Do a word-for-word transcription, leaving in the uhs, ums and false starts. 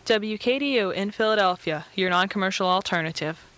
W K D U in Philadelphia, your non-commercial alternative.